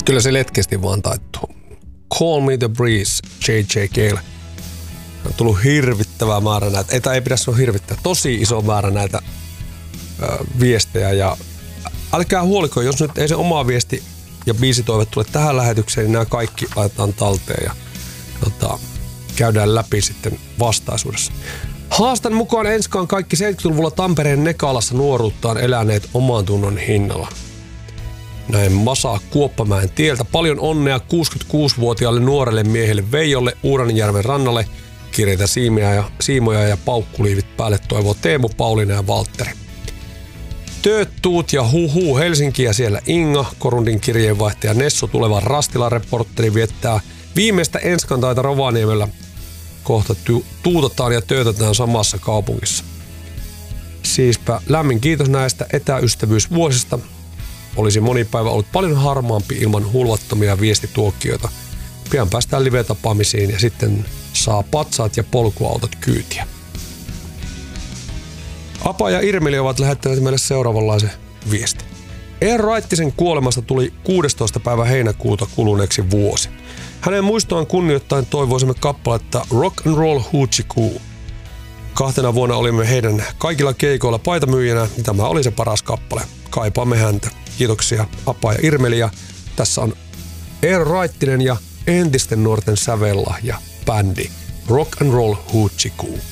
Kyllä se letkesti vaan taittuu. Call Me The Breeze, J.J. Cale. On tullut hirvittävää määrä näitä, ei pidä sanoa hirvittävää, tosi iso määrä näitä viestejä. Ja älkää huoliko, jos nyt ei se oma viesti ja biisitoive tule tähän lähetykseen, niin nämä kaikki laitetaan talteen ja käydään läpi sitten vastaisuudessa. Haastan mukaan enskaan kaikki 70-luvulla Tampereen Nekalassa nuoruuttaan eläneet oman tunnon hinnalla. Näin Masa Kuoppamäen tieltä. Paljon onnea 66-vuotiaalle nuorelle miehelle Veijolle Uuranjärven rannalle. Kireitä siimoja ja paukkuliivit päälle toivoo Teemu, Pauliina ja Valtteri. Tööt, tuut ja huhu Helsinki ja siellä Inga, Korundin kirjeenvaihtaja Nesso, tuleva Rastila-reportteri viettää viimeistä enskantaita Rovaniemellä. Kohta tuutataan ja töötetään samassa kaupungissa. Siispä lämmin kiitos näistä etäystävyysvuosista. Olisi moni päivä ollut paljon harmaampi ilman hulvattomia viestituokioita. Pian päästään live-tapaamisiin ja sitten saa patsaat ja polkuautot kyytiä. Apa ja Irmeli ovat lähettäneet meille seuraavanlaisen viestin. Eero Raittisen kuolemasta tuli 16. päivä heinäkuuta kuluneeksi vuosi. Hänen muistoaan kunnioittain toivoisimme kappaletta Rock and Roll Hoochie Coo. 2 vuonna olimme heidän kaikilla keikoilla paitamyyjänä, ja tämä oli se paras kappale. Kaipaamme häntä. Kiitoksia Apa ja Irmeli. Ja tässä on Eero Raittinen ja entisten nuorten sävellahja bändi Rock and Roll Hoochie Coo.